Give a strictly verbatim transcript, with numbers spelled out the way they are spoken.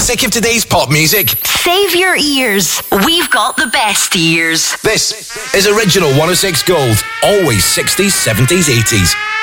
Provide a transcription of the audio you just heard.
Sick of today's pop music? Save your ears. We've got the best ears. This is Original one oh six Gold. Always sixties, seventies, eighties.